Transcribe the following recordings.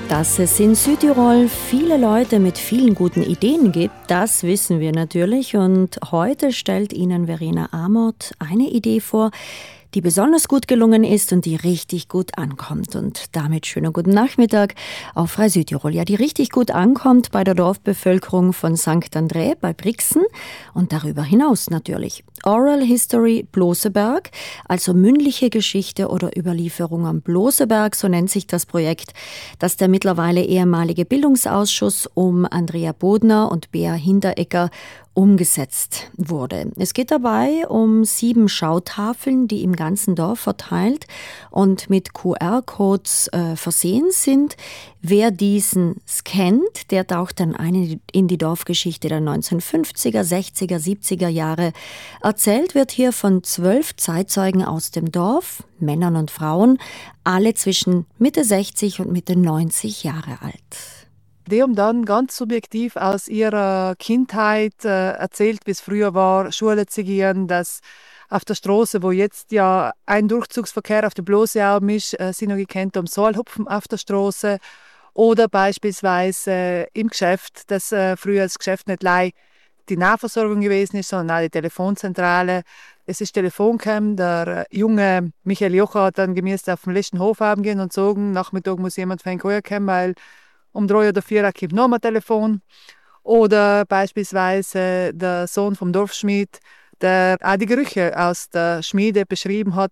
Dass es in Südtirol viele Leute mit vielen guten Ideen gibt, das wissen wir natürlich. Und heute stellt Ihnen Verena Amort eine Idee vor, die besonders gut gelungen ist und die richtig gut ankommt. Und damit schönen guten Nachmittag auf Frei Südtirol. Ja, die richtig gut ankommt bei der Dorfbevölkerung von St. Andrä bei Brixen und darüber hinaus natürlich. Oral History Bloseberg, also mündliche Geschichte oder Überlieferung am Bloseberg, so nennt sich das Projekt, das der mittlerweile ehemalige Bildungsausschuss um Andrea Bodner und Bea Hinteregger umgesetzt wurde. Es geht dabei um 7 Schautafeln, die im ganzen Dorf verteilt und mit QR-Codes versehen sind. Wer diesen scannt, der taucht dann ein in die Dorfgeschichte der 1950er, 60er, 70er Jahre. Erzählt wird hier von 12 Zeitzeugen aus dem Dorf, Männern und Frauen, alle zwischen Mitte 60 und Mitte 90 Jahre alt. Die haben dann ganz subjektiv aus ihrer Kindheit erzählt, wie es früher war, Schule zu gehen, dass auf der Straße, wo jetzt ja ein Durchzugsverkehr auf der Blosealm ist, sie noch gekannt haben, Sohlhupfen auf der Straße. Oder beispielsweise im Geschäft, dass früher das Geschäft nicht allein die Nahversorgung gewesen ist, sondern auch die Telefonzentrale. Es ist Telefon gekommen, der junge Michael Jocher hat dann gemäß auf den letzten Hof gehen und sagen, Nachmittag muss jemand von Koya kommen, weil um 3 oder 4 kommt noch ein Telefon. Oder beispielsweise der Sohn vom Dorfschmied, der auch die Gerüche aus der Schmiede beschrieben hat,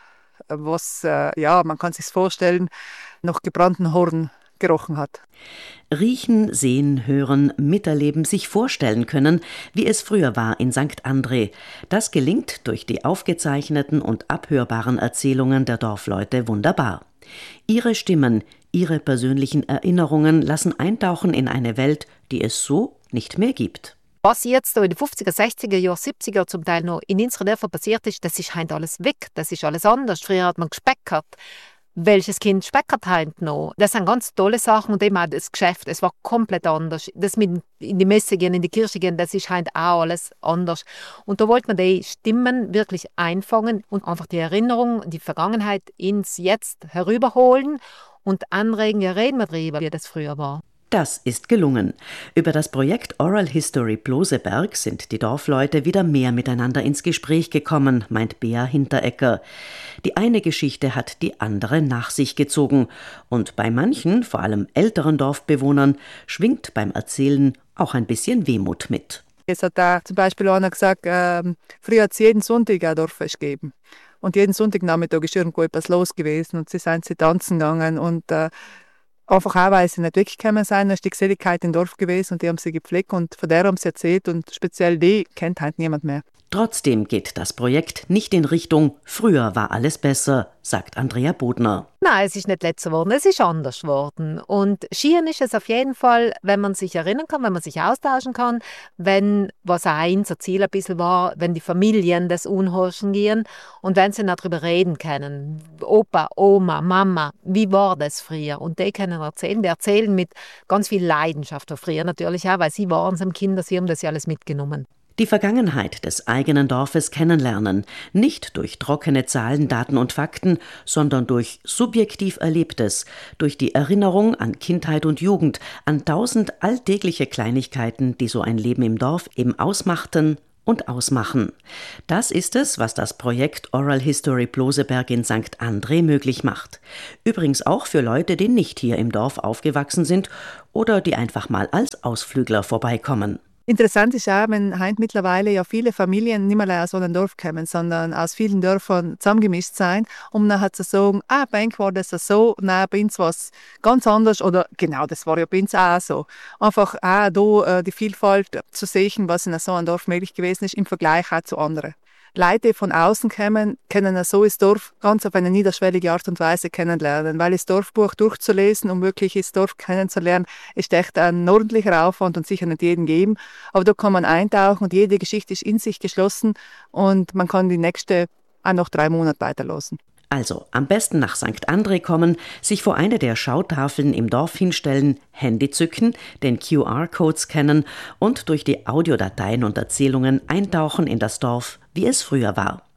was, man kann sich vorstellen, nach gebrannten Horn gerochen hat. Riechen, sehen, hören, miterleben, sich vorstellen können, wie es früher war in St. Andrä. Das gelingt durch die aufgezeichneten und abhörbaren Erzählungen der Dorfleute wunderbar. Ihre Stimmen, ihre persönlichen Erinnerungen lassen eintauchen in eine Welt, die es so nicht mehr gibt. Was jetzt in den 50er, 60er Jahren, 70er zum Teil noch in unseren Dörfern passiert ist, das ist heute alles weg, das ist alles anders. Früher hat man gespeckert. Welches Kind speckert heute noch? Das sind ganz tolle Sachen und eben auch das Geschäft, es war komplett anders. Das mit in die Messe gehen, in die Kirche gehen, das ist heute auch alles anders. Und da wollte man die Stimmen wirklich einfangen und einfach die Erinnerung, die Vergangenheit ins Jetzt herüberholen und anregen, ja, reden wir drüber, wie das früher war. Das ist gelungen. Über das Projekt Oral History Bloseberg sind die Dorfleute wieder mehr miteinander ins Gespräch gekommen, meint Bea Hinteregger. Die eine Geschichte hat die andere nach sich gezogen. Und bei manchen, vor allem älteren Dorfbewohnern, schwingt beim Erzählen auch ein bisschen Wehmut mit. Es hat da zum Beispiel einer gesagt, früher hat es jeden Sonntag ein Dorffest gegeben. Und jeden Sonntagnachmittag ist irgendwo etwas los gewesen und sie tanzen gegangen und einfach auch, weil sie nicht weggekommen sind, ist die Geselligkeit im Dorf gewesen und die haben sie gepflegt und von der haben sie erzählt und speziell die kennt halt niemand mehr. Trotzdem geht das Projekt nicht in Richtung „Früher war alles besser“, sagt Andrea Bodner. Nein, es ist nicht letzter geworden, es ist anders geworden. Und schön ist es auf jeden Fall, wenn man sich erinnern kann, wenn man sich austauschen kann, wenn, was auch unser Ziel ein bisschen war, wenn die Familien das unhorchen gehen und wenn sie darüber reden können. Opa, Oma, Mama, wie war das früher? Und die können erzählen, die erzählen mit ganz viel Leidenschaft von früher natürlich auch, weil sie waren es am Kinder, sie haben das ja alles mitgenommen. Die Vergangenheit des eigenen Dorfes kennenlernen, nicht durch trockene Zahlen, Daten und Fakten, sondern durch subjektiv Erlebtes, durch die Erinnerung an Kindheit und Jugend, an 1000 alltägliche Kleinigkeiten, die so ein Leben im Dorf eben ausmachten und ausmachen. Das ist es, was das Projekt Oral History Bloseberg in St. Andrä möglich macht. Übrigens auch für Leute, die nicht hier im Dorf aufgewachsen sind oder die einfach mal als Ausflügler vorbeikommen. Interessant ist auch, wenn heute mittlerweile ja viele Familien nicht mehr aus so einem Dorf kommen, sondern aus vielen Dörfern zusammengemischt sind, um nachher zu sagen, bei uns war das so, nein, bei uns war es ganz anders oder genau, das war ja bei uns auch so. Einfach auch da die Vielfalt zu sehen, was in so einem Dorf möglich gewesen ist, im Vergleich auch zu anderen. Leute, die von außen kommen, können so das Dorf ganz auf eine niederschwellige Art und Weise kennenlernen. Weil das Dorfbuch durchzulesen, um wirklich das Dorf kennenzulernen, ist echt ein ordentlicher Aufwand und sicher nicht jedem geben. Aber da kann man eintauchen und jede Geschichte ist in sich geschlossen und man kann die nächste auch noch 3 Monate weiterlassen. Also am besten nach St. Andrä kommen, sich vor eine der Schautafeln im Dorf hinstellen, Handy zücken, den QR-Code scannen und durch die Audiodateien und Erzählungen eintauchen in das Dorf, wie es früher war.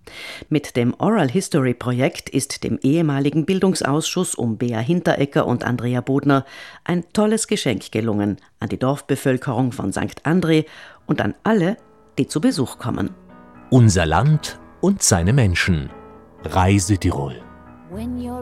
Mit dem Oral History Projekt ist dem ehemaligen Bildungsausschuss um Bea Hinteregger und Andrea Bodner ein tolles Geschenk gelungen an die Dorfbevölkerung von St. André und an alle, die zu Besuch kommen. Unser Land und seine Menschen. Reise Tirol.